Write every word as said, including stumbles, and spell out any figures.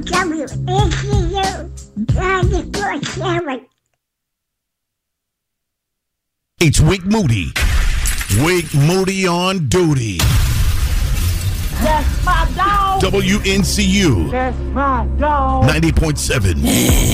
W N C U ninety-four seven. It's Wake Moody. Wake Moody on duty. That's my dog. W N C U That's my dog. ninety point seven.